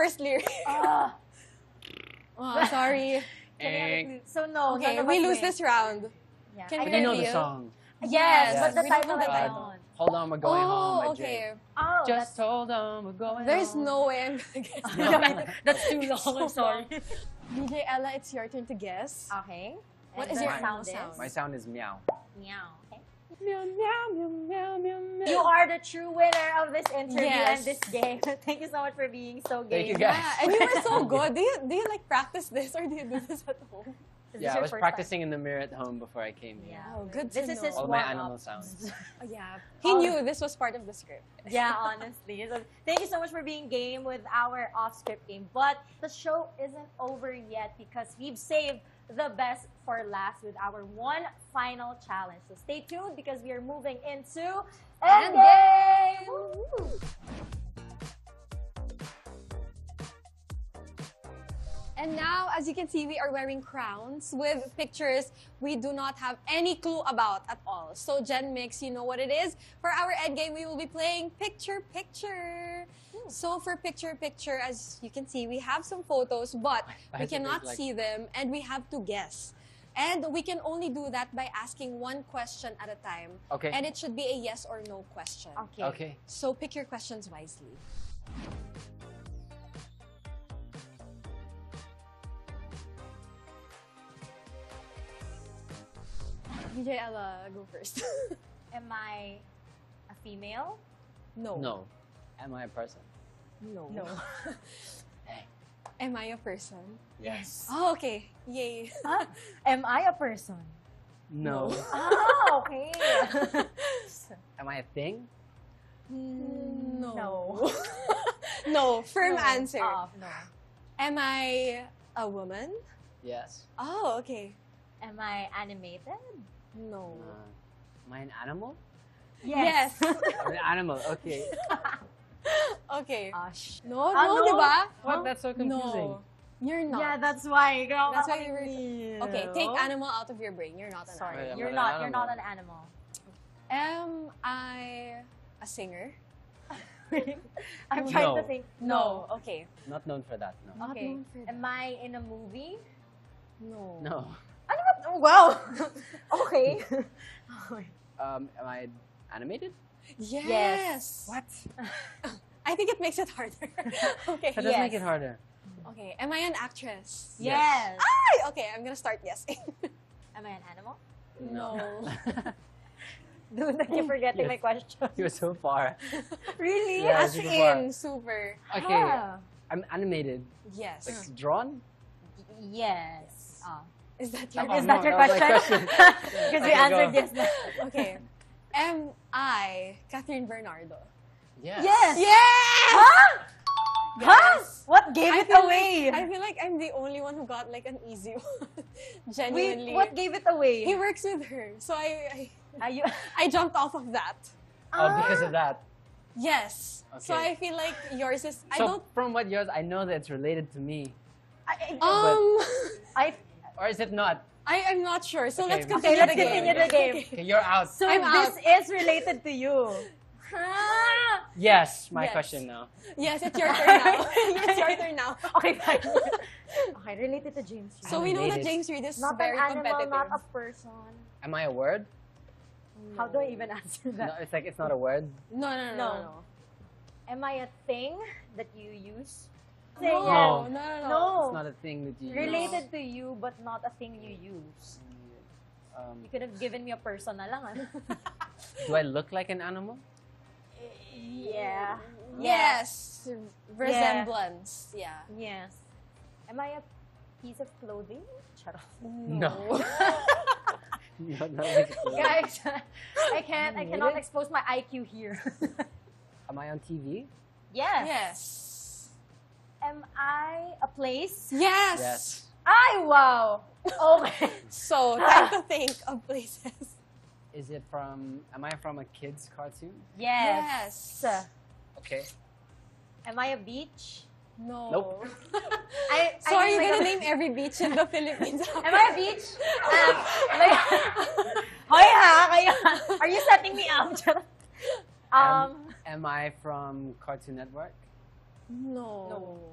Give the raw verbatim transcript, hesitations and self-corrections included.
first lyric. Ah. Oh, sorry. Eh, So no. Okay, none of we us lose win. this round. Yeah. Can I we you know reveal? the song. Yes, Yes, but the we don't title know I the don't. title. Hold on, we're going home. Oh, by okay. Jay. Oh, Just hold on, we're going There's home. no way I'm gonna guess. No. that's too long. I'm sorry. D J Ella, it's your turn to guess. Okay. What And is the your sound? sound? Is? My sound is meow. Meow. Okay. Meow, meow, meow, meow, meow, meow. You are the true winner of this interview Yes. and this game. Thank you so much for being so Thank gay. you, guys. Yeah, and you were so good. Do you do you like practice this or do you do this at home? Is this Yeah, I your was first practicing in the mirror at home before I came time? here. Yeah. Oh, good to This is know. his All my warm-up. animal sounds. Oh, yeah, he Oh. knew this was part of the script. Yeah, honestly. So thank you so much for being game with our off-script game. But the show isn't over yet because we've saved the best for last with our one final challenge. So stay tuned because we are moving into Endgame! Woo! And now, as you can see, we are wearing crowns with pictures we do not have any clue about at all. So, Gen Mix, you know what it is. For our end game, we will be playing Picture Picture. So, for Picture Picture, as you can see, we have some photos, but Why we is it cannot like- see them and we have to guess. And we can only do that by asking one question at a time. Okay. And it should be a yes or no question. Okay. Okay. So, pick your questions wisely. D J Ella, go first. Am I a female? No. No. Am I a person? No. No. Hey. Am I a person? Yes. Oh, okay. Yay. Huh? Am I a person? No. Ah, okay. Am I a thing? Mm, No. No. No. Firm No. answer. Ah, no. Am I a woman? Yes. Oh, okay. Am I animated? No. Uh, am I an animal? Yes. I'm an animal. Okay. Okay. Gosh. No, Ah, no, no? di ba? What? That's so confusing. No. You're not. Yeah, that's why. Girl, That's why I you were- knew. Okay, take animal out of your brain. You're not an Sorry, Wait, I'm you're not not. an You're not an animal. animal. animal. Am I a singer? I'm trying No. to think. No. Okay. Not known for that. No. Not Okay. known for Am I in a movie? No. No. Ano ba? Oh, wow. Okay. Um, am I animated? Yes. Yes. What? I think it makes it harder. Okay. That does Yes. make it harder. Okay. Am I an actress? Yes. Ay, okay, I'm gonna start guessing. Am I an animal? No. Dude, I keep forgetting Yes. my question. You're so far. Really? Yeah, As super in, super. Okay. Ah. I'm animated. Yes. Like drawn? Yes. Ah. Is that your Tama. Is that no, your that was my question? question. Because we Okay, answered go. yes na. Okay. Am I Catherine Bernardo? Yes. Yes. Yes! Huh? Huh? Yes. What gave I it feel away? Like, I feel like I'm the only one who got like an easy one. Wait, Genuinely. what gave it away? He works with her, so I, Are you? I I jumped off of that. Oh, because of that. Yes. So Okay. I feel like yours is. I So don't. from what yours, I know that it's related to me, I, Um. I, or is it not? I I'm not sure. So Okay, let's we- continue Okay, let's the game. continue the game. Okay, you're out. so I'm this out. is related to you. Ah! Yes, my Yes. question now. Yes, it's your turn now. it's your turn now. Okay, fine. Okay, related to James Reid. So we know that Animated. James Reid is not very an animal, competitive. not a person. Am I a word? How do I even answer No, that? it's like it's not a word. No, no, no, no. No. no. Am I a thing that you use? No, Say no, yes. no, no, no. No. It's not a thing that you use. Related to you, but not a thing you use. Um, You could have given me a person na lang. ah. do I look like an animal? Yeah. Yes. Resemblance. Yeah. Yes. Am I a piece of clothing? Charot. No. Not- not like a clothes. Guys, I can't. I cannot Really? expose my I Q here. Am I on T V? yes. Yes. Am I a place? Yes. Yes. Ay, wow. Okay. So, time to think of places. Is it from? Am I from a kids cartoon? Yes. Yes. Okay. Am I a beach? No. Nope. I, So, are you mean, gonna like, name every beach in the Philippines? Am I a beach? Um, am I- Hoy ha, kaya, are you setting me up? Charot. um, Am I from Cartoon Network? No. No.